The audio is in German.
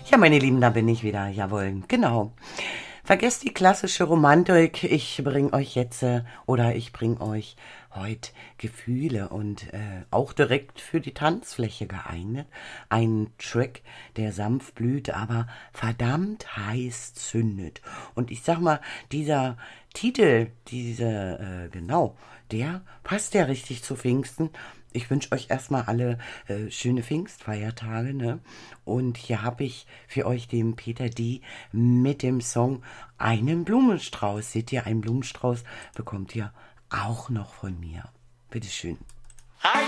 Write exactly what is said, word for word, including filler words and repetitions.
Ja, meine Lieben, da bin ich wieder. Jawohl, genau. Vergesst die klassische Romantik. Ich bring euch jetzt äh, oder ich bring euch heute Gefühle und äh, auch direkt für die Tanzfläche geeignet. Ein Track, der sanft blüht, aber verdammt heiß zündet. Und ich sag mal, dieser Titel, diese, äh, genau, der passt ja richtig zu Pfingsten. Ich wünsche euch erstmal alle äh, schöne Pfingstfeiertage, ne? Und hier habe ich für euch den Peter D. mit dem Song Einen Blumenstrauß. Seht ihr, einen Blumenstrauß bekommt ihr auch noch von mir. Bitteschön.